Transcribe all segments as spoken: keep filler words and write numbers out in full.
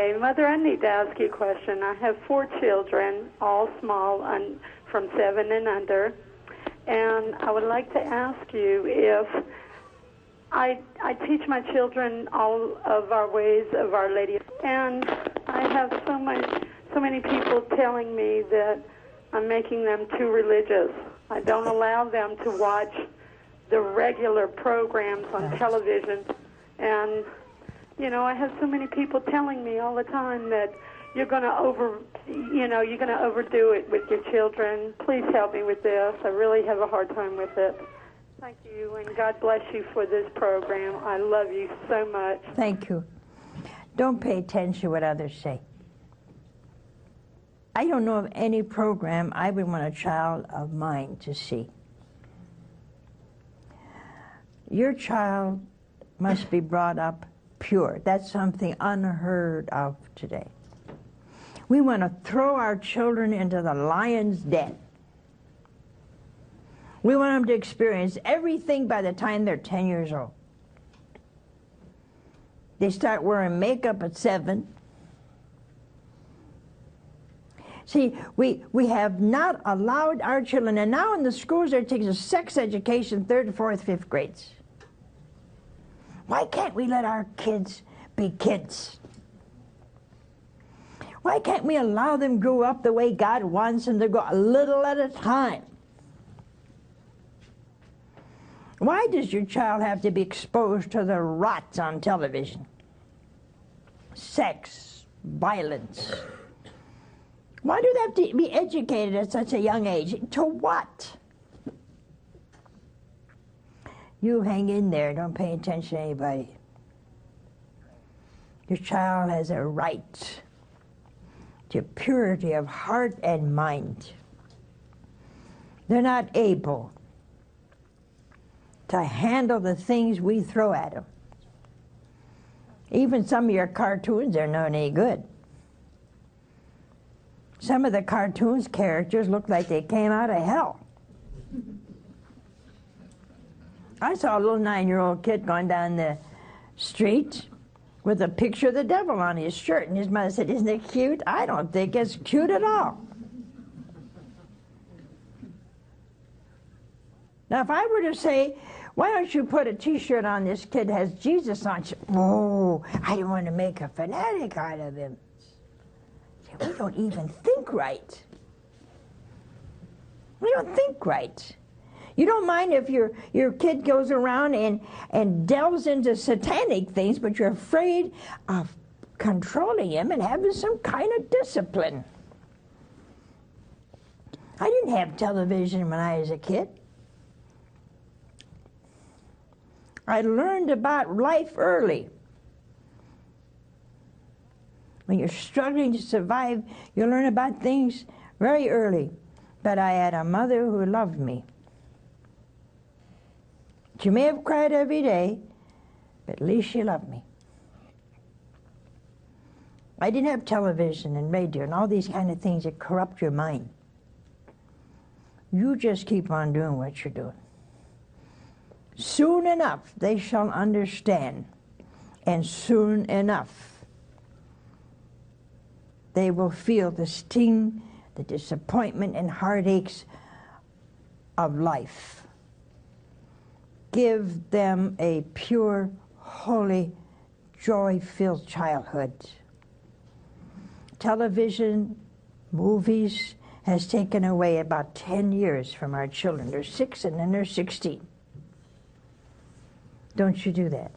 Okay, Mother, I need to ask you a question. I have four children, all small, un- from seven and under, and I would like to ask you if I I teach my children all of our ways of Our Lady, and I have so much so many people telling me that I'm making them too religious. I don't allow them to watch the regular programs on television, and you know, I have so many people telling me all the time that you're going to over, you know, you're going to overdo it with your children. Please help me with this. I really have a hard time with it. Thank you, and God bless you for this program. I love you so much. Thank you. Don't pay attention to what others say. I don't know of any program I would want a child of mine to see. Your child must be brought up pure. That's something unheard of today. We want to throw our children into the lion's den. We want them to experience everything by the time they're ten years old. They start wearing makeup at seven. See, we, we have not allowed our children, and now in the schools they're taking a sex education, third, fourth, fifth grades. Why can't we let our kids be kids? Why can't we allow them grow up the way God wants them to go, a little at a time? Why does your child have to be exposed to the rots on television? Sex, violence. Why do they have to be educated at such a young age? To what? You hang in there, don't pay attention to anybody. Your child has a right to purity of heart and mind. They're not able to handle the things we throw at them. Even some of your cartoons are not any good. Some of the cartoons characters look like they came out of hell. I saw a little nine-year-old kid going down the street with a picture of the devil on his shirt, and his mother said, "Isn't it cute?" I don't think it's cute at all. Now, if I were to say, "Why don't you put a T-shirt on this kid that has Jesus on it?" Oh, I don't want to make a fanatic out of him. See, we don't even think right. We don't think right. You don't mind if your, your kid goes around and, and delves into satanic things, but you're afraid of controlling him and having some kind of discipline. I didn't have television when I was a kid. I learned about life early. When you're struggling to survive, you learn about things very early. But I had a mother who loved me. She may have cried every day, but at least she loved me. I didn't have television and radio and all these kind of things that corrupt your mind. You just keep on doing what you're doing. Soon enough, they shall understand, and soon enough, they will feel the sting, the disappointment, and heartaches of life. Give them a pure, holy, joy-filled childhood. Television, movies, has taken away about ten years from our children. They're six and then they're sixteen. Don't you do that.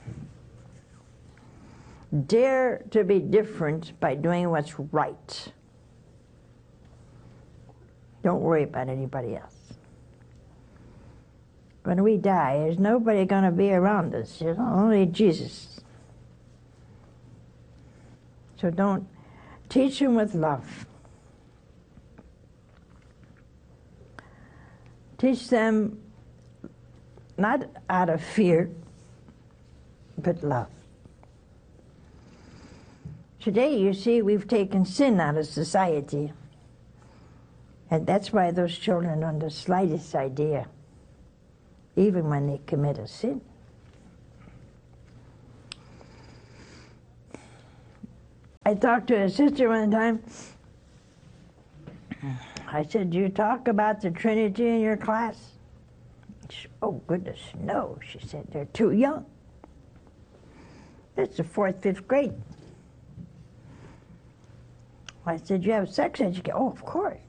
Dare to be different by doing what's right. Don't worry about anybody else. When we die, there's nobody going to be around us, you know, only Jesus. So don't teach them with love. Teach them not out of fear, but love. Today, you see, we've taken sin out of society. And that's why those children don't have the slightest idea, even when they commit a sin. I talked to a sister one time. I said, "Do you talk about the Trinity in your class?" She said, "Oh, goodness, no." She said, "They're too young. That's the fourth, fifth grade." I said, "You have sex education?" "Oh, of course."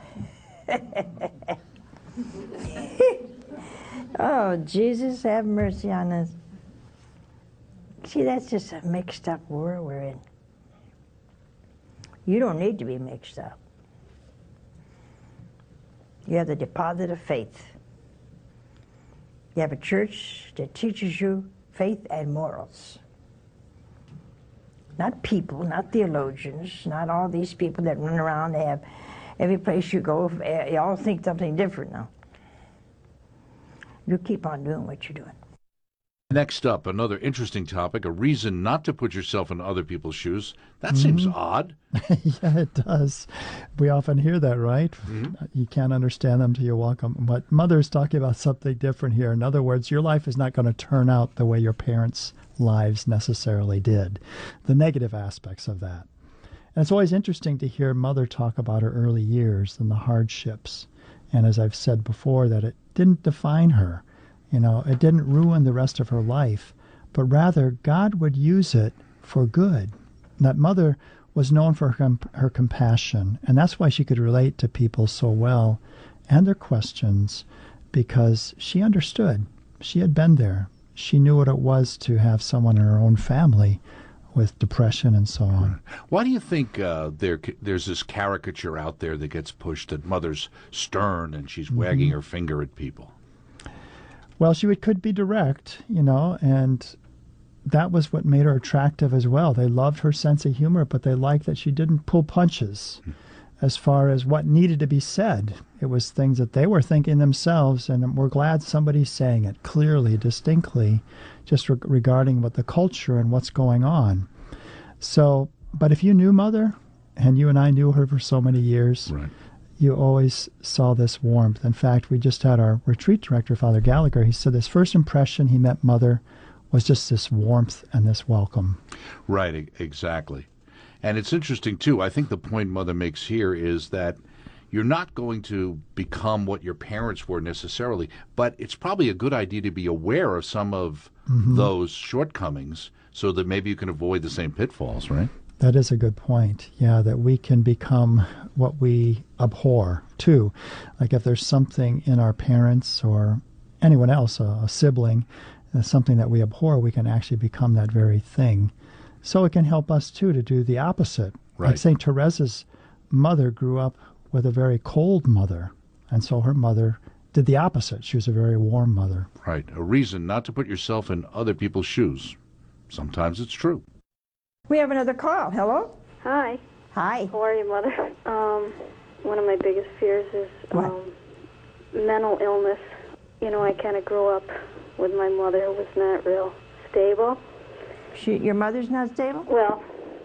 Oh, Jesus, have mercy on us. See, that's just a mixed up world we're in. You don't need to be mixed up. You have the deposit of faith. You have a church that teaches you faith and morals. Not people, not theologians, not all these people that run around. They have every place you go, you all think something different now. You keep on doing what you're doing. Next up, another interesting topic, a reason not to put yourself in other people's shoes. That Mm-hmm. seems odd. Yeah, it does. We often hear that, right? Mm-hmm. You can't understand them till you walk them. But Mother's talking about something different here. In other words, your life is not going to turn out the way your parents' lives necessarily did. The negative aspects of that. And it's always interesting to hear Mother talk about her early years and the hardships. And as I've said before, that it didn't define her. You know, it didn't ruin the rest of her life, but rather God would use it for good. That Mother was known for her, her compassion, and that's why she could relate to people so well and their questions, because she understood. She had been there. She knew what it was to have someone in her own family with depression and so on. Why do you think uh, there there's this caricature out there that gets pushed that Mother's stern and she's Mm-hmm. wagging her finger at people? Well, she would, could be direct, you know, and that was what made her attractive as well. They loved her sense of humor, but they liked that she didn't pull punches as far as what needed to be said. It was things that they were thinking themselves, and we're glad somebody's saying it clearly, distinctly, just re- regarding what the culture and what's going on. So, but if you knew Mother, and you and I knew her for so many years, Right. you always saw this warmth. In fact, we just had our retreat director, Father Gallagher. He said his first impression he met Mother was just this warmth and this welcome. Right, e- exactly. And it's interesting, too. I think the point Mother makes here is that you're not going to become what your parents were necessarily, but it's probably a good idea to be aware of some of Mm-hmm. those shortcomings so that maybe you can avoid the same pitfalls, right? That is a good point. Yeah, that we can become what we abhor, too. Like if there's something in our parents or anyone else, a, a sibling, uh, something that we abhor, we can actually become that very thing. So it can help us, too, to do the opposite. Right. Like Saint Teresa's mother grew up with a very cold mother, and so her mother did the opposite. She was a very warm mother. Right. A reason not to put yourself in other people's shoes. Sometimes it's true. We have another call. Hello? Hi. Hi. How are you, Mother? Um, one of my biggest fears is What? um, mental illness. You know, I kind of grew up with my mother who was not real stable. She, your mother's not stable? Well,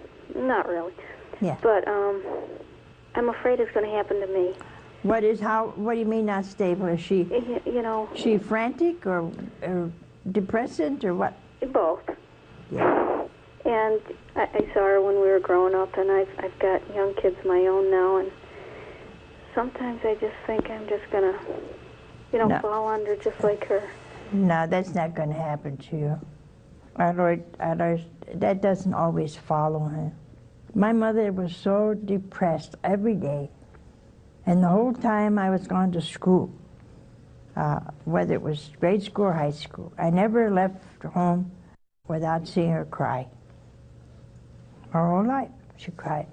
not really. Yeah. But um, I'm afraid it's going to happen to me. What is how? What do you mean not stable? Is she You, you know, she frantic or, or depressant or what? both. Yeah. And I, I saw her when we were growing up, and I've, I've got young kids of my own now, and sometimes I just think I'm just going to, you know, No. fall under just like her. No, that's not going to happen to you. Our Lord, our Lord, that doesn't always follow her. My mother was so depressed every day, and the whole time I was going to school, uh, whether it was grade school or high school, I never left home without seeing her cry. Her whole life, she cried.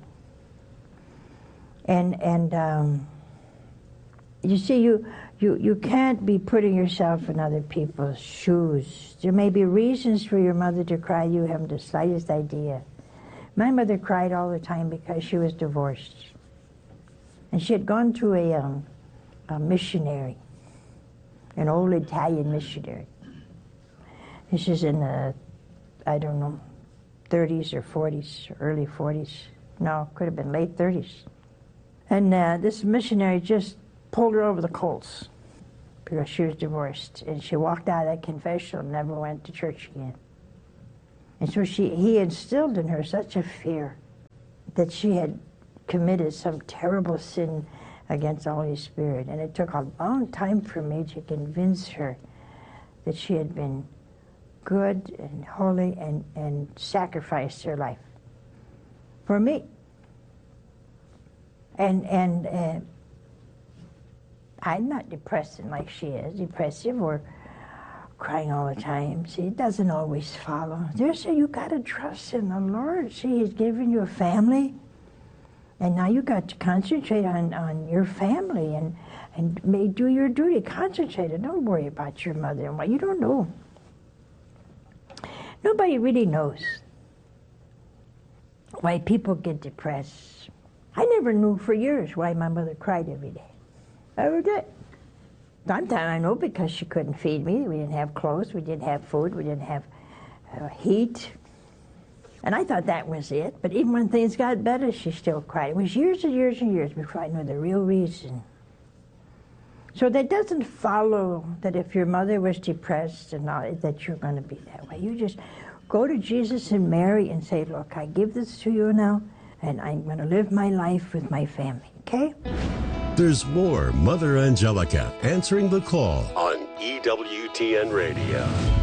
And and um, you see, you, you you can't be putting yourself in other people's shoes. There may be reasons for your mother to cry. You haven't the slightest idea. My mother cried all the time because she was divorced, and she had gone to a, um, a missionary, an old Italian missionary. This is in the, I don't know, thirties or forties, early forties. No, could have been late thirties. And uh, this missionary just pulled her over the coals because she was divorced. And she walked out of that confessional and never went to church again. And so she, he instilled in her such a fear that she had committed some terrible sin against the Holy Spirit. And it took a long time for me to convince her that she had been good and holy and, and sacrificed her life for me. And, and uh, I'm not depressing like she is, depressive or crying all the time. See, it doesn't always follow. There's a, you got to trust in the Lord. See, He's given you a family, and now you got to concentrate on, on your family and, and may do your duty. Concentrate and don't worry about your mother-in-law. You don't know. Nobody really knows why people get depressed. I never knew for years why my mother cried every day. Every day. Sometimes I know because she couldn't feed me. We didn't have clothes. We didn't have food. We didn't have uh, heat. And I thought that was it. But even when things got better, she still cried. It was years and years and years before I knew the real reason. So that doesn't follow that if your mother was depressed and all, that you're going to be that way. You just go to Jesus and Mary and say, look, I give this to you now, and I'm going to live my life with my family, okay? There's more Mother Angelica answering the call on E W T N Radio.